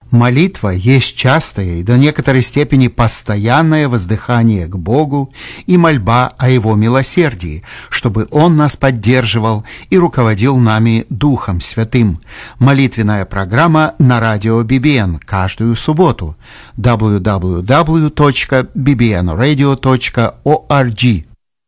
Молитва есть частое и до некоторой степени постоянное воздыхание к Богу и мольба о Его милосердии, чтобы Он нас поддерживал и руководил нами Духом Святым. Молитвенная программа на радио BBN каждую субботу. www.bbnradio.org.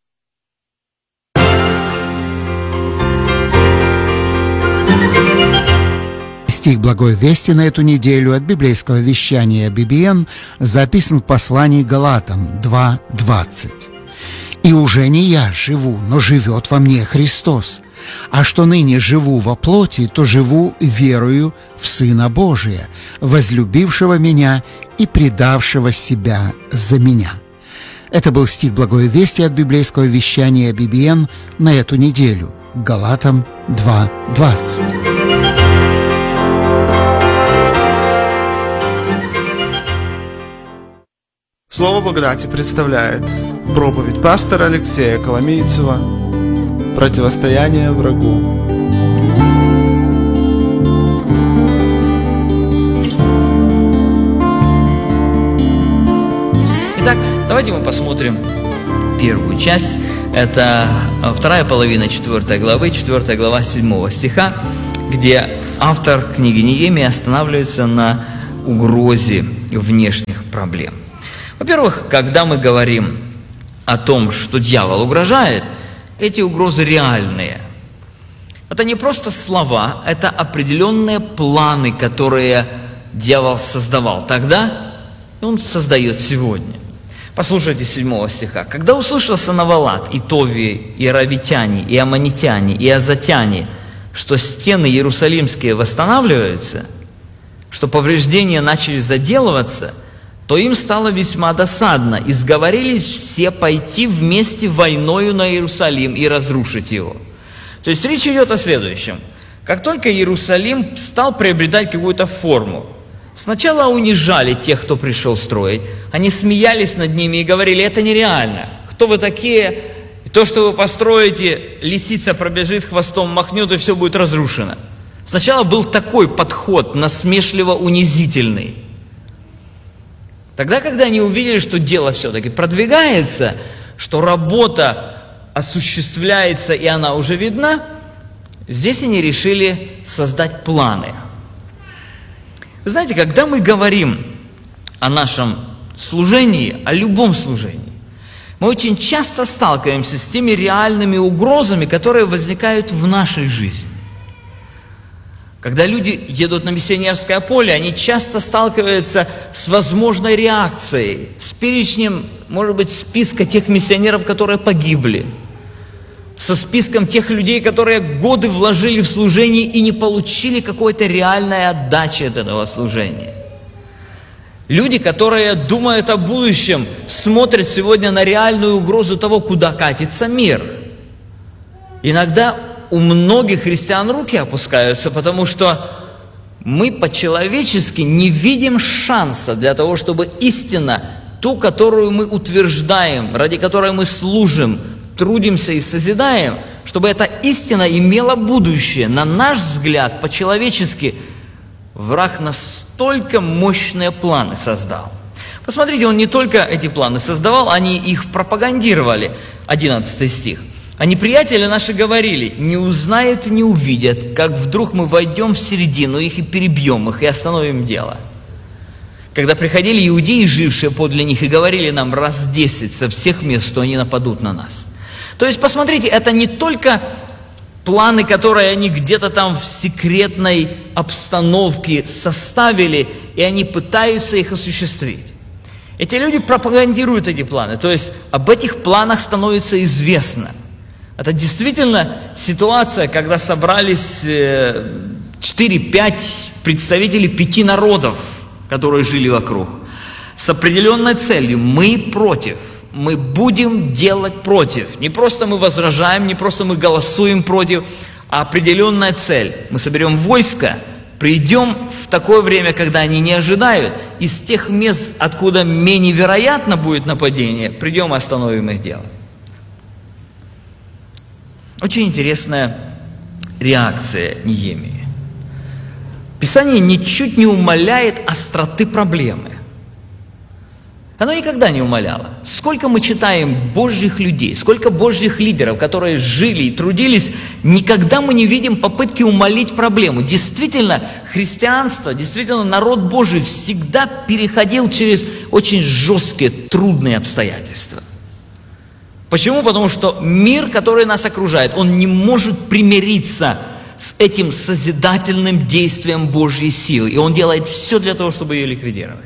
Стих Благой Вести на эту неделю от библейского вещания BBN записан в послании Галатам 2:20. «И уже не я живу, но живет во мне Христос. А что ныне живу во плоти, то живу верою в Сына Божия, возлюбившего меня и предавшего себя за меня». Это был стих Благой Вести от библейского вещания BBN на эту неделю. Галатам 2:20. Слово благодати представляет проповедь пастора Алексея Коломейцева «Противостояние врагу». Итак, давайте мы посмотрим первую часть. Это вторая половина 4 главы, 4 глава 7 стиха, где автор книги Неемия останавливается на угрозе внешних проблем. Во-первых, когда мы говорим о том, что дьявол угрожает, эти угрозы реальные. Это не просто слова, это определенные планы, которые дьявол создавал тогда, и он создает сегодня. Послушайте 7 стиха. «Когда услышал Санавалат, и Товии, и Аравитяне, и Аммонитяне, и Азатяне, что стены Иерусалимские восстанавливаются, что повреждения начали заделываться, то им стало весьма досадно, и сговорились все пойти вместе войною на Иерусалим и разрушить его». То есть речь идет о следующем. Как только Иерусалим стал приобретать какую-то форму, сначала унижали тех, кто пришел строить, они смеялись над ними и говорили: это нереально, кто вы такие, то, что вы построите, лисица пробежит, хвостом махнет, и все будет разрушено. Сначала был такой подход, насмешливо-унизительный. Тогда, когда они увидели, что дело все-таки продвигается, что работа осуществляется и она уже видна, здесь они решили создать планы. Вы знаете, когда мы говорим о нашем служении, о любом служении, мы очень часто сталкиваемся с теми реальными угрозами, которые возникают в нашей жизни. Когда люди едут на миссионерское поле, они часто сталкиваются с возможной реакцией, с перечнем, может быть, списка тех миссионеров, которые погибли, со списком тех людей, которые годы вложили в служение и не получили какой-то реальной отдачи от этого служения. Люди, которые думают о будущем, смотрят сегодня на реальную угрозу того, куда катится мир. Иногда у многих христиан руки опускаются, потому что мы по-человечески не видим шанса для того, чтобы истина, ту, которую мы утверждаем, ради которой мы служим, трудимся и созидаем, чтобы эта истина имела будущее. На наш взгляд, по-человечески, враг настолько мощные планы создал. Посмотрите, он не только эти планы создавал, они их пропагандировали. 11 стих. «А неприятели наши говорили: не узнают и не увидят, как вдруг мы войдем в середину их и перебьем их, и остановим дело. Когда приходили иудеи, жившие подле них, и говорили нам раз 10 со всех мест, что они нападут на нас». То есть, посмотрите, это не только планы, которые они где-то там в секретной обстановке составили, и они пытаются их осуществить. Эти люди пропагандируют эти планы, то есть об этих планах становится известно. Это действительно ситуация, когда собрались 4-5 представителей 5 народов, которые жили вокруг, с определенной целью: мы против, мы будем делать против. Не просто мы возражаем, не просто мы голосуем против, а определенная цель. Мы соберем войско, придем в такое время, когда они не ожидают, из тех мест, откуда менее вероятно будет нападение, придем и остановим их дело. Очень интересная реакция Неемии. Писание ничуть не умаляет остроты проблемы. Оно никогда не умаляло. Сколько мы читаем Божьих людей, сколько Божьих лидеров, которые жили и трудились, никогда мы не видим попытки умалить проблему. Действительно, христианство, действительно, народ Божий всегда переходил через очень жесткие, трудные обстоятельства. Почему? Потому что мир, который нас окружает, он не может примириться с этим созидательным действием Божьей силы. И он делает все для того, чтобы ее ликвидировать.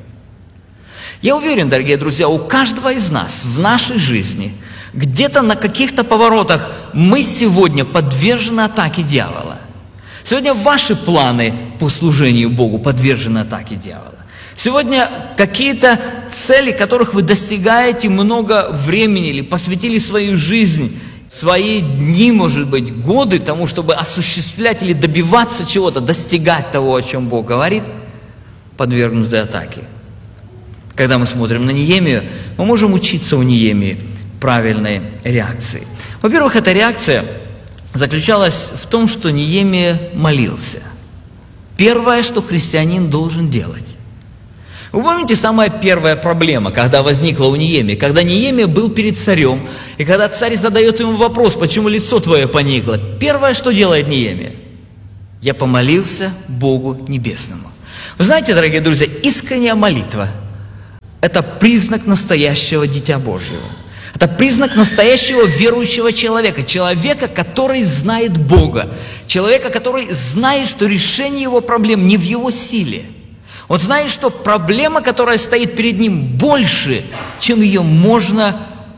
Я уверен, дорогие друзья, у каждого из нас в нашей жизни, где-то на каких-то поворотах мы сегодня подвержены атаке дьявола. Сегодня ваши планы по служению Богу подвержены атаке дьявола. Сегодня какие-то цели, которых вы достигаете много времени или посвятили свою жизнь, свои дни, может быть, годы тому, чтобы осуществлять или добиваться чего-то, достигать того, о чем Бог говорит, подвергнуты атаке. Когда мы смотрим на Неемию, мы можем учиться у Неемии правильной реакции. Во-первых, эта реакция заключалась в том, что Неемия молился. Первое, что христианин должен делать. Вы помните, самая первая проблема, когда возникла у Неемии, когда Неемия был перед царем, и когда царь задает ему вопрос, почему лицо твое поникло, первое, что делает Неемия? Я помолился Богу Небесному. Вы знаете, дорогие друзья, искренняя молитва – это признак настоящего Дитя Божьего. Это признак настоящего верующего человека, человека, который знает Бога, человека, который знает, что решение его проблем не в его силе. Он знает, что проблема, которая стоит перед ним, больше, чем ее можно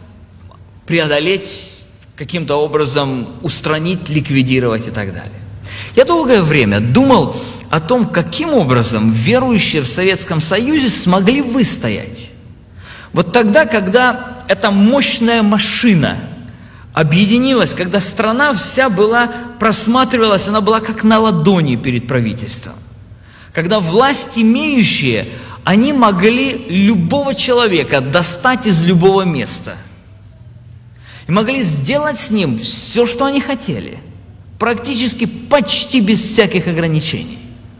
преодолеть, каким-то образом устранить, ликвидировать и так далее. Я долгое время думал о том, каким образом верующие в Советском Союзе смогли выстоять. Вот тогда, когда эта мощная машина объединилась, когда страна вся просматривалась, она была как на ладони перед правительством. Когда власть имеющие, они могли любого человека достать из любого места. И могли сделать с ним все, что они хотели. Практически почти без всяких ограничений.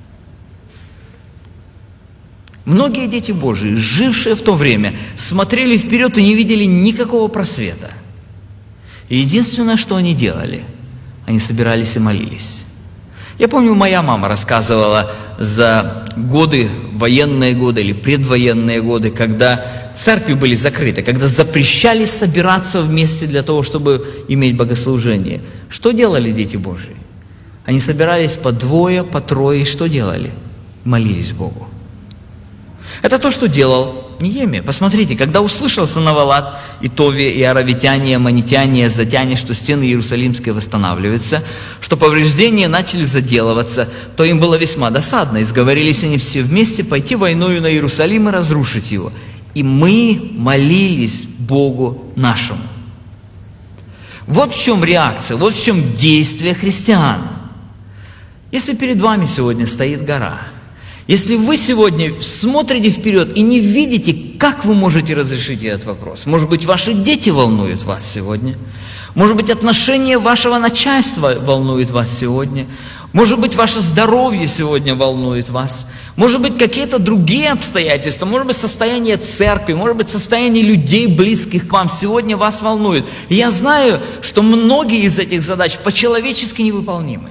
Многие дети Божии, жившие в то время, смотрели вперед и не видели никакого просвета. И единственное, что они делали, они собирались и молились. Я помню, моя мама рассказывала за годы, военные годы или предвоенные годы, когда церкви были закрыты, когда запрещали собираться вместе для того, чтобы иметь богослужение. Что делали дети Божии? Они собирались по двое, по трое, и что делали? Молились Богу. Это то, что делал Неемия. Посмотрите, когда услышал Санавалат, и Товия, и аравитяне, и аммонитяне, и азотяне, что стены Иерусалимские восстанавливаются, что повреждения начали заделываться, то им было весьма досадно, и сговорились они все вместе пойти войною на Иерусалим и разрушить его. И мы молились Богу нашему. Вот в чем реакция, вот в чем действие христиан. Если перед вами сегодня стоит гора, если вы сегодня смотрите вперед и не видите, как вы можете разрешить этот вопрос, может быть, ваши дети волнуют вас сегодня, может быть, отношения вашего начальства волнуют вас сегодня, может быть, ваше здоровье сегодня волнует вас, может быть, какие-то другие обстоятельства, может быть, состояние церкви, может быть, состояние людей, близких к вам сегодня вас волнует. И я знаю, что многие из этих задач по-человечески невыполнимы.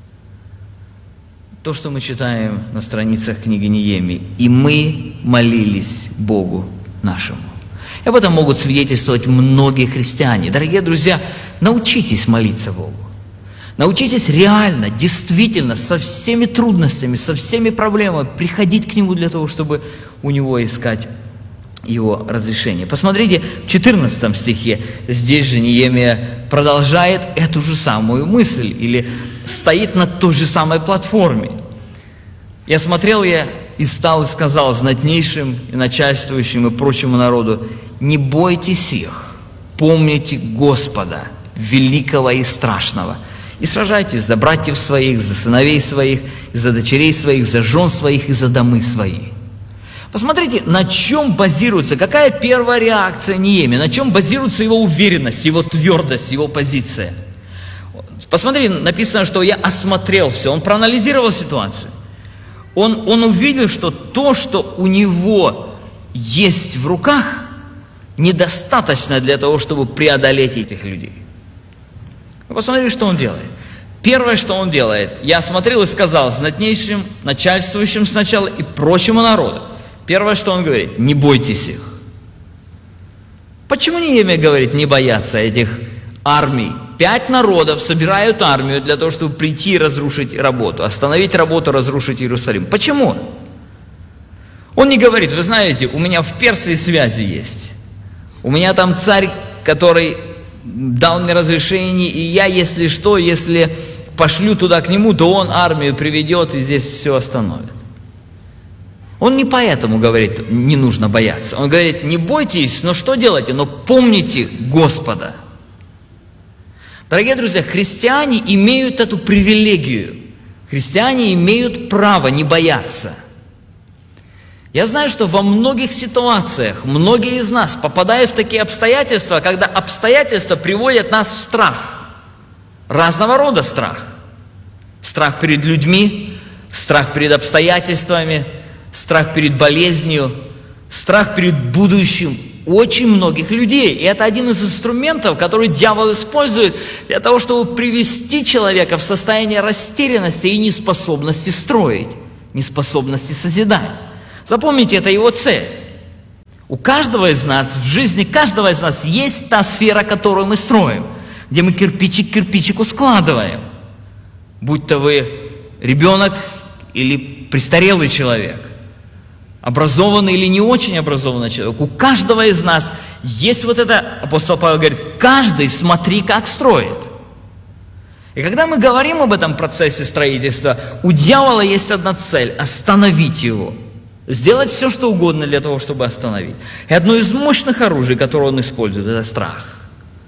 То, что мы читаем на страницах книги Неемии. И мы молились Богу нашему. И об этом могут свидетельствовать многие христиане. Дорогие друзья, научитесь молиться Богу. Научитесь реально, действительно, со всеми трудностями, со всеми проблемами приходить к Нему для того, чтобы у Него искать Его разрешение. Посмотрите, в 14 стихе, здесь же Неемия продолжает эту же самую мысль, или стоит на той же самой платформе. «Я смотрел и стал, и сказал знатнейшим и начальствующим и прочему народу: не бойтесь их, помните Господа, великого и страшного, и сражайтесь за братьев своих, за сыновей своих, и за дочерей своих, за жен своих и за домы свои». Посмотрите, на чем базируется, какая первая реакция Неемии, на чем базируется его уверенность, его твердость, его позиция. Посмотрите, написано, что я осмотрел все, он проанализировал ситуацию. он увидел, что то, что у него есть в руках, недостаточно для того, чтобы преодолеть этих людей. Вы посмотрите, что он делает. Первое, что он делает, я смотрел и сказал знатнейшим, начальствующим сначала и прочему народу. Первое, что он говорит: не бойтесь их. Почему Неемия говорит не бояться этих армий? 5 народов собирают армию для того, чтобы прийти и разрушить работу, остановить работу, разрушить Иерусалим. Почему? Он не говорит: вы знаете, у меня в Персии связи есть. У меня там царь, который дал мне разрешение, и я, если что, если пошлю туда к нему, то он армию приведет и здесь все остановит. Он не поэтому говорит, не нужно бояться. Он говорит: не бойтесь, но что делайте? Но помните Господа. Дорогие друзья, христиане имеют эту привилегию. Христиане имеют право не бояться. Я знаю, что во многих ситуациях многие из нас попадают в такие обстоятельства, когда обстоятельства приводят нас в страх. Разного рода страх. Страх перед людьми, страх перед обстоятельствами, страх перед болезнью, страх перед будущим очень многих людей. И это один из инструментов, который дьявол использует для того, чтобы привести человека в состояние растерянности и неспособности строить, неспособности созидать. Запомните, это его цель. У каждого из нас, в жизни каждого из нас есть та сфера, которую мы строим, где мы кирпичик к кирпичику складываем. Будь то вы ребенок или престарелый человек, образованный или не очень образованный человек, у каждого из нас есть вот это, апостол Павел говорит, каждый смотри, как строит. И когда мы говорим об этом процессе строительства, у дьявола есть одна цель – остановить его. Сделать все, что угодно для того, чтобы остановить. И одно из мощных оружий, которое он использует, это страх.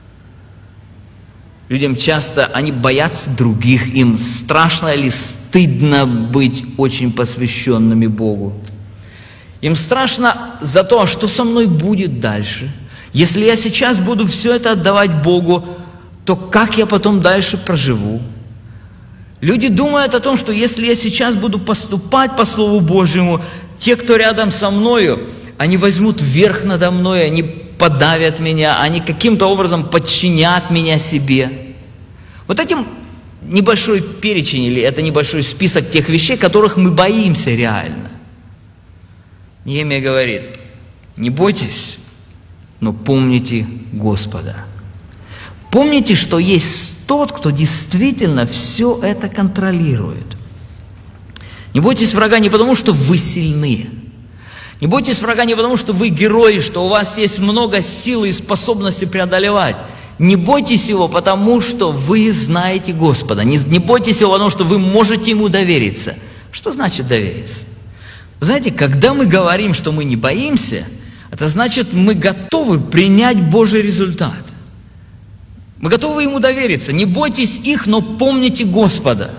Людям часто, они боятся других, им страшно или стыдно быть очень посвященными Богу. Им страшно за то, что со мной будет дальше. Если я сейчас буду все это отдавать Богу, то как я потом дальше проживу? Люди думают о том, что если я сейчас буду поступать по Слову Божьему, те, кто рядом со мною, они возьмут верх надо мной, они подавят меня, они каким-то образом подчинят меня себе. Вот этим небольшой перечень, или это небольшой список тех вещей, которых мы боимся реально. Неемия говорит, не бойтесь, но помните Господа. Помните, что есть тот, кто действительно все это контролирует. Не бойтесь врага не потому, что вы сильны. Не бойтесь врага не потому, что вы герои, что у вас есть много силы и способности преодолевать. Не бойтесь его, потому что вы знаете Господа. Не бойтесь его, потому что вы можете ему довериться. Что значит довериться? Вы знаете, когда мы говорим, что мы не боимся, это значит, мы готовы принять Божий результат. Мы готовы ему довериться. Не бойтесь их, но помните Господа.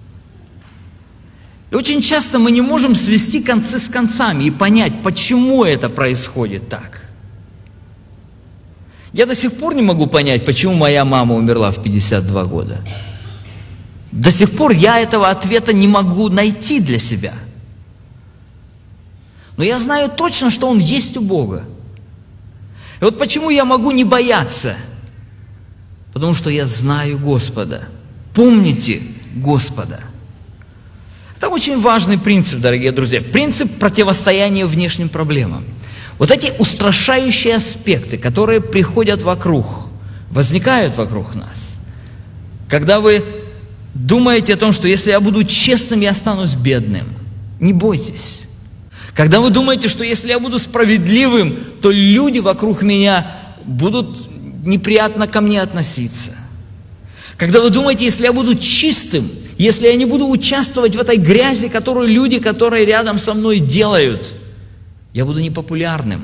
И очень часто мы не можем свести концы с концами и понять, почему это происходит так. Я до сих пор не могу понять, почему моя мама умерла в 52 года. До сих пор я этого ответа не могу найти для себя. Но я знаю точно, что он есть у Бога. И вот почему я могу не бояться? Потому что я знаю Господа. Помните Господа. Это очень важный принцип, дорогие друзья. Принцип противостояния внешним проблемам. Вот эти устрашающие аспекты, которые приходят вокруг, возникают вокруг нас. Когда вы думаете о том, что если я буду честным, я останусь бедным, не бойтесь. Когда вы думаете, что если я буду справедливым, то люди вокруг меня будут неприятно ко мне относиться. Когда вы думаете, если я буду чистым, если я не буду участвовать в этой грязи, которую люди, которые рядом со мной делают, я буду непопулярным.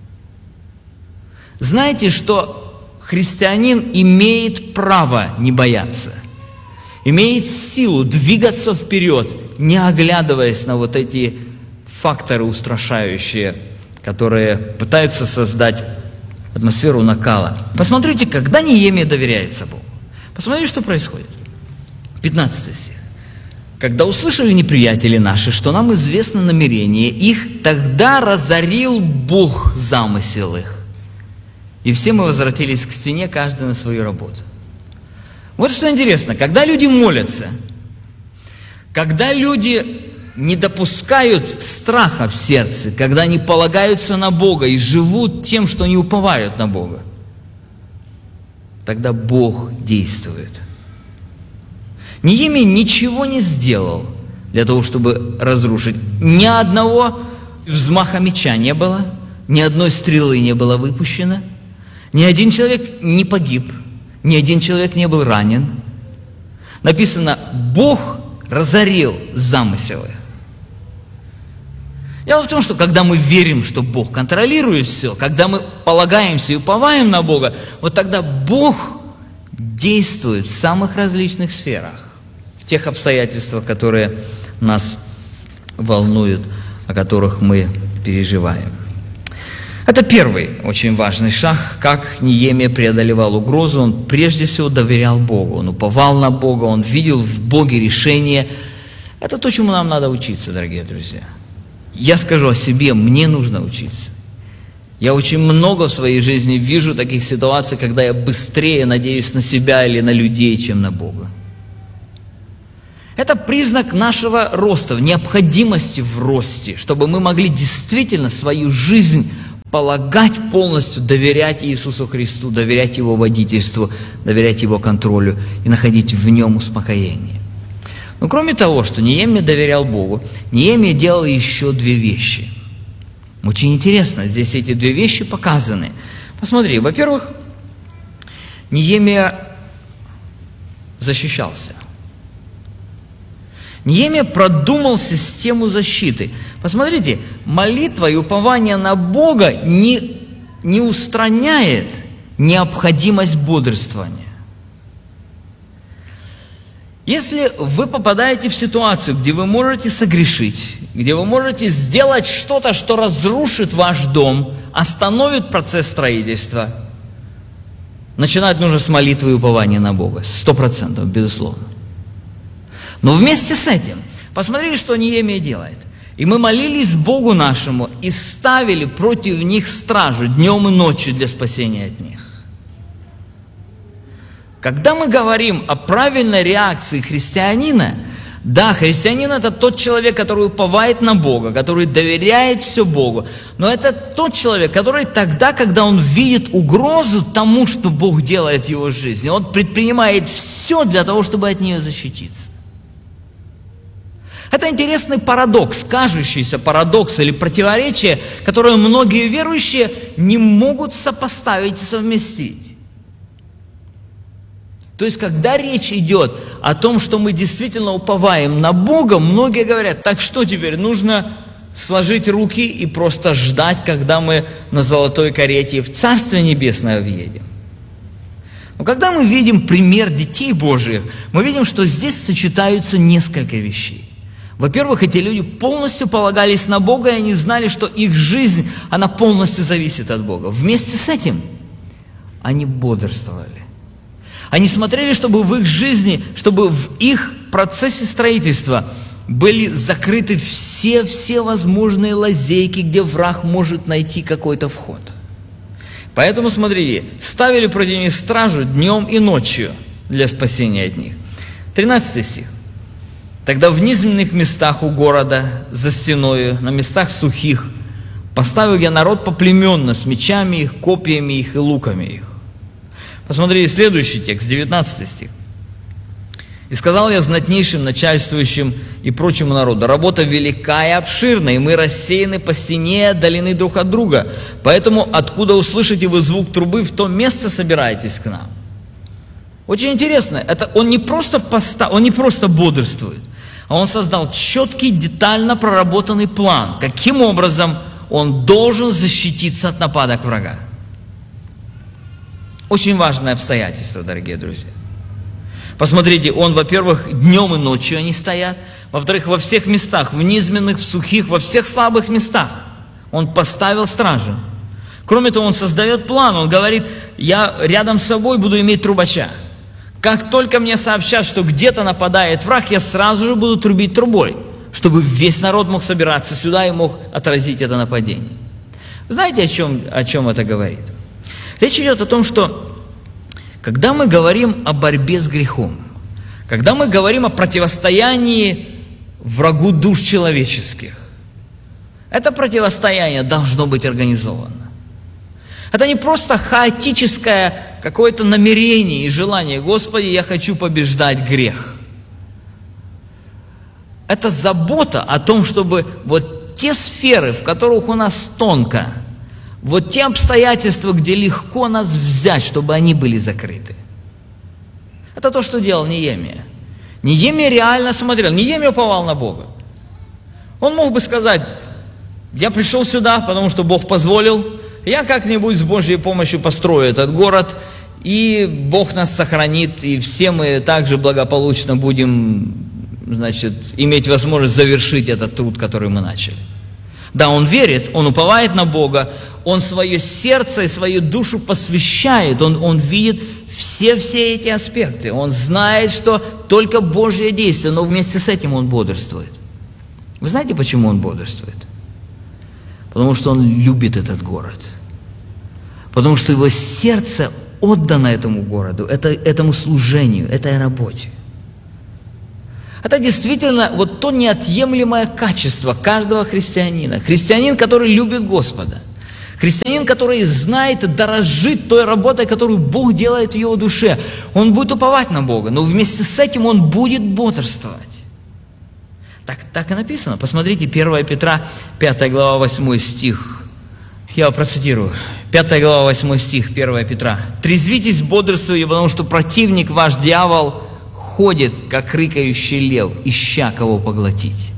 Знаете, что христианин имеет право не бояться, имеет силу двигаться вперед, не оглядываясь на вот эти факторы устрашающие, которые пытаются создать атмосферу накала. Посмотрите, когда Неемия доверяется Богу. Посмотрите, что происходит. 15 стих. Когда услышали неприятели наши, что нам известно намерение их, тогда разорил Бог замысел их. И все мы возвратились к стене, каждый на свою работу. Вот что интересно, когда люди молятся, когда люди не допускают страха в сердце, когда они полагаются на Бога и живут тем, что они уповают на Бога, тогда Бог действует. Неемия ничего не сделал для того, чтобы разрушить. Ни одного взмаха меча не было, ни одной стрелы не было выпущено, ни один человек не погиб, ни один человек не был ранен. Написано, Бог разорил замысел их. Дело в том, что когда мы верим, что Бог контролирует все, когда мы полагаемся и уповаем на Бога, вот тогда Бог действует в самых различных сферах, в тех обстоятельствах, которые нас волнуют, о которых мы переживаем. Это первый очень важный шаг, как Неемия преодолевал угрозу. Он прежде всего доверял Богу, он уповал на Бога, он видел в Боге решение. Это то, чему нам надо учиться, дорогие друзья. Я скажу о себе, мне нужно учиться. Я очень много в своей жизни вижу таких ситуаций, когда я быстрее надеюсь на себя или на людей, чем на Бога. Это признак нашего роста, необходимости в росте, чтобы мы могли действительно свою жизнь полагать полностью, доверять Иисусу Христу, доверять Его водительству, доверять Его контролю и находить в Нем успокоение. Но кроме того, что Неемия доверял Богу, Неемия делал еще две вещи. Очень интересно, здесь эти две вещи показаны. Посмотри, во-первых, Неемия защищался. Неемия продумал систему защиты. Посмотрите, молитва и упование на Бога не устраняет необходимость бодрствования. Если вы попадаете в ситуацию, где вы можете согрешить, где вы можете сделать что-то, что разрушит ваш дом, остановит процесс строительства, начинать нужно с молитвы и упования на Бога. 100%, безусловно. Но вместе с этим, посмотрите, что Неемия делает. И мы молились Богу нашему и ставили против них стражу днем и ночью для спасения от них. Когда мы говорим о правильной реакции христианина, да, христианин – это тот человек, который уповает на Бога, который доверяет все Богу. Но это тот человек, который тогда, когда он видит угрозу тому, что Бог делает в его жизни, он предпринимает все для того, чтобы от нее защититься. Это интересный парадокс, кажущийся парадокс или противоречие, которое многие верующие не могут сопоставить и совместить. То есть, когда речь идет о том, что мы действительно уповаем на Бога, многие говорят, так что теперь, нужно сложить руки и просто ждать, когда мы на золотой карете в Царствие Небесное въедем. Но когда мы видим пример детей Божьих, мы видим, что здесь сочетаются несколько вещей. Во-первых, эти люди полностью полагались на Бога, и они знали, что их жизнь, она полностью зависит от Бога. Вместе с этим они бодрствовали. Они смотрели, чтобы в их жизни, чтобы в их процессе строительства были закрыты все возможные лазейки, где враг может найти какой-то вход. Поэтому, смотрите, ставили против них стражу днем и ночью для спасения от них. 13 стих. Тогда в низменных местах у города, за стеною, на местах сухих, поставил я народ поплеменно с мечами их, копьями их и луками их. Посмотрите следующий текст, 19 стих. «И сказал я знатнейшим, начальствующим и прочему народу, работа велика и обширна, и мы рассеяны по стене и отдалены друг от друга. Поэтому, откуда услышите вы звук трубы, в то место собирайтесь к нам». Очень интересно, это он не просто бодрствует, а он создал четкий, детально проработанный план, каким образом он должен защититься от нападок врага. Очень важное обстоятельство, дорогие друзья. Посмотрите, он, во-первых, днем и ночью они стоят, во-вторых, во всех местах, в низменных, в сухих, во всех слабых местах он поставил стражу. Кроме того, он создает план, он говорит, я рядом с собой буду иметь трубача. Как только мне сообщат, что где-то нападает враг, я сразу же буду трубить трубой, чтобы весь народ мог собираться сюда и мог отразить это нападение. Знаете, о чем это говорит? Речь идет о том, что когда мы говорим о борьбе с грехом, когда мы говорим о противостоянии врагу душ человеческих, это противостояние должно быть организовано. Это не просто хаотическое какое-то намерение и желание: Господи, я хочу побеждать грех. Это забота о том, чтобы вот те сферы, в которых у нас тонко, вот те обстоятельства, где легко нас взять, чтобы они были закрыты. Это то, что делал Неемия. Неемия реально смотрел, Неемия уповал на Бога. Он мог бы сказать: я пришел сюда, потому что Бог позволил, я как-нибудь с Божьей помощью построю этот город, и Бог нас сохранит, и все мы также благополучно будем, иметь возможность завершить этот труд, который мы начали. Да, он верит, он уповает на Бога, он свое сердце и свою душу посвящает, он видит все эти аспекты, он знает, что только Божье действие, но вместе с этим он бодрствует. Вы знаете, почему он бодрствует? Потому что он любит этот город. Потому что его сердце отдано этому городу, этому служению, этой работе. Это действительно вот то неотъемлемое качество каждого христианина. Христианин, который любит Господа. Христианин, который знает и дорожит той работой, которую Бог делает в его душе. Он будет уповать на Бога, но вместе с этим он будет бодрствовать. Так и написано. Посмотрите, 1 Петра, 5 глава, 8 стих. Я процитирую. 5 глава, 8 стих, 1 Петра. «Трезвитесь, бодрствуйте, потому что противник ваш, дьявол, ходит, как рыкающий лев, ища кого поглотить».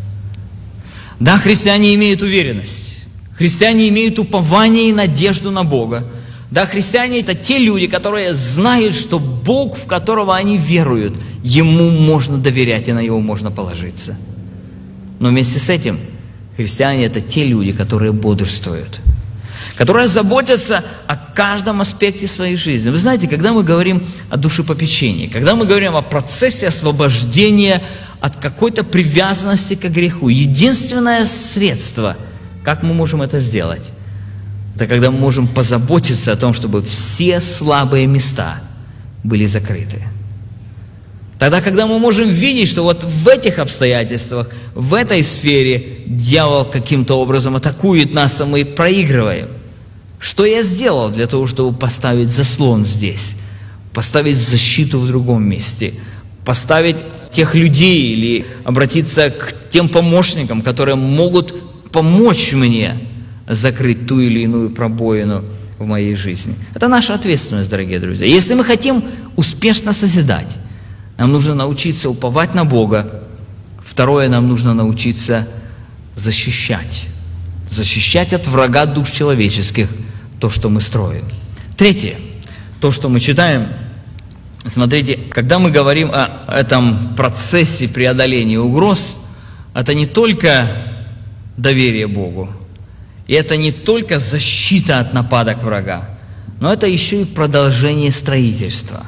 Да, христиане имеют уверенность. Христиане имеют упование и надежду на Бога. Да, христиане – это те люди, которые знают, что Бог, в которого они веруют, Ему можно доверять и на Него можно положиться. Но вместе с этим христиане – это те люди, которые бодрствуют, которые заботятся о каждом аспекте своей жизни. Вы знаете, когда мы говорим о душепопечении, когда мы говорим о процессе освобождения от какой-то привязанности к греху, единственное средство, как мы можем это сделать, это когда мы можем позаботиться о том, чтобы все слабые места были закрыты. Тогда, когда мы можем видеть, что вот в этих обстоятельствах, в этой сфере дьявол каким-то образом атакует нас, а мы проигрываем. Что я сделал для того, чтобы поставить заслон здесь, поставить защиту в другом месте, поставить тех людей или обратиться к тем помощникам, которые могут помочь мне закрыть ту или иную пробоину в моей жизни. Это наша ответственность, дорогие друзья. Если мы хотим успешно созидать, нам нужно научиться уповать на Бога. Второе, нам нужно научиться защищать. Защищать от врага душ человеческих то, что мы строим. Третье, то, что мы читаем. Смотрите, когда мы говорим о этом процессе преодоления угроз, это не только доверие Богу, и это не только защита от нападок врага, но это еще и продолжение строительства.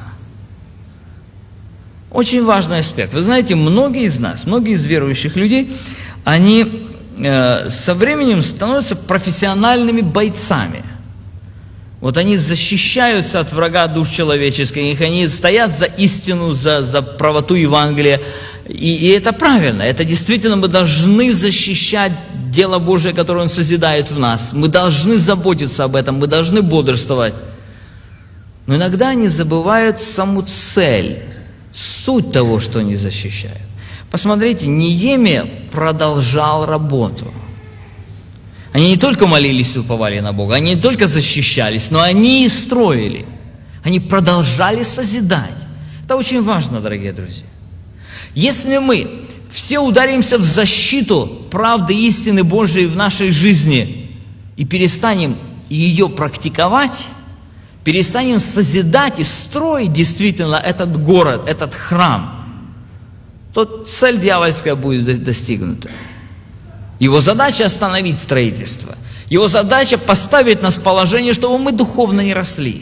Очень важный аспект. Вы знаете, многие из нас, многие из верующих людей, они со временем становятся профессиональными бойцами. Вот они защищаются от врага душ человеческих, они стоят за истину, за правоту Евангелия. И это правильно, это действительно мы должны защищать дело Божие, которое Он созидает в нас. Мы должны заботиться об этом, мы должны бодрствовать. Но иногда они забывают саму цель, суть того, что они защищают. Посмотрите, Неемия продолжал работу. Они не только молились и уповали на Бога, они не только защищались, но они и строили. Они продолжали созидать. Это очень важно, дорогие друзья. Если мы все ударимся в защиту правды истины Божией в нашей жизни и перестанем ее практиковать, перестанем созидать и строить действительно этот город, этот храм, то цель дьявольская будет достигнута. Его задача остановить строительство. Его задача поставить нас в положение, чтобы мы духовно не росли.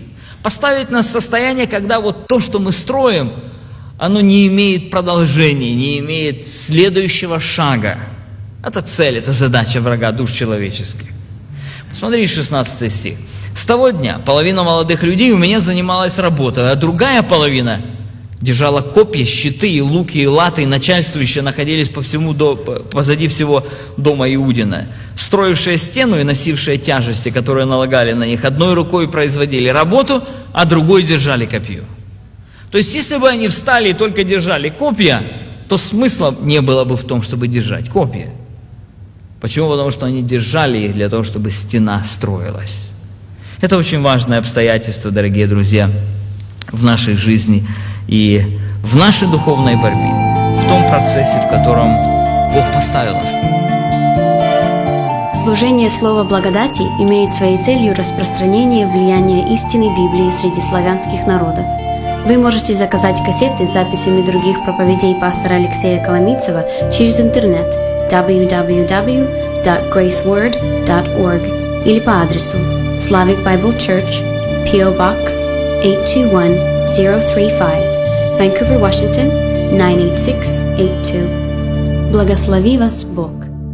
Поставить нас в состояние, когда вот то, что мы строим, оно не имеет продолжения, не имеет следующего шага. Это цель, это задача врага душ человеческих. Посмотрите 16 стих. «С того дня половина молодых людей у меня занималась работой, а другая половина держала копья, щиты, и луки, и латы, и начальствующие находились позади всего дома Иудина, строившие стену и носившие тяжести, которые налагали на них. Одной рукой производили работу, а другой держали копье». То есть, если бы они встали и только держали копья, то смысла не было бы в том, чтобы держать копья. Почему? Потому что они держали их для того, чтобы стена строилась. Это очень важное обстоятельство, дорогие друзья, в нашей жизни и в нашей духовной борьбе, в том процессе, в котором Бог поставил нас. Служение Слова Благодати имеет своей целью распространение влияния истины Библии среди славянских народов. Вы можете заказать кассеты с записями других проповедей пастора Алексея Коломийцева через интернет www.graceword.org или по адресу Slavic Bible Church, P.O. Box 821035, Vancouver, Washington 98682. Благослови вас Бог.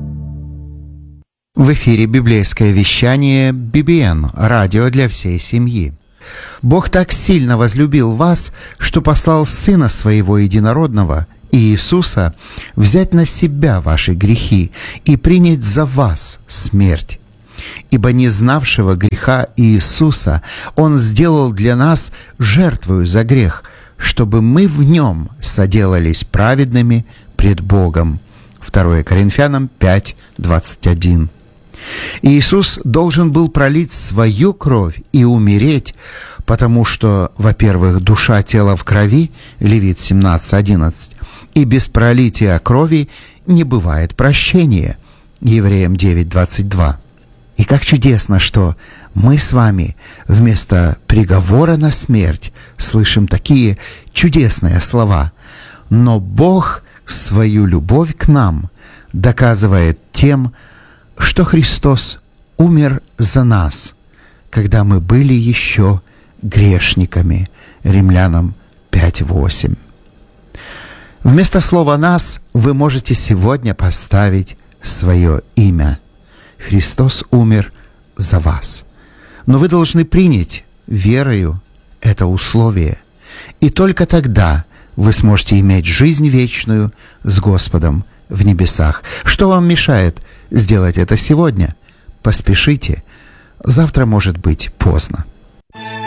В эфире библейское вещание BBN, радио для всей семьи. Бог так сильно возлюбил вас, что послал Сына Своего Единородного, Иисуса, взять на себя ваши грехи и принять за вас смерть. Ибо не знавшего греха Иисуса Он сделал для нас жертвою за грех, чтобы мы в Нем соделались праведными пред Богом». 2 Коринфянам 5:21. Иисус должен был пролить свою кровь и умереть, потому что, во-первых, душа тела в крови, Левит 17:11, и без пролития крови не бывает прощения, Евреям 9:22. И как чудесно, что мы с вами вместо приговора на смерть слышим такие чудесные слова. Но Бог свою любовь к нам доказывает тем, что Христос умер за нас, когда мы были еще грешниками. Римлянам 5:8. Вместо слова «нас» вы можете сегодня поставить свое имя. Христос умер за вас. Но вы должны принять верою это условие. И только тогда вы сможете иметь жизнь вечную с Господом в небесах. Что вам мешает сделать это сегодня? Поспешите. Завтра может быть поздно.